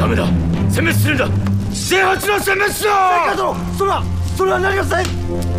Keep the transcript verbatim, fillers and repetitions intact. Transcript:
ダメだ、殲滅するんだ。正八の殲滅だ。 殿、それはそれはなりません。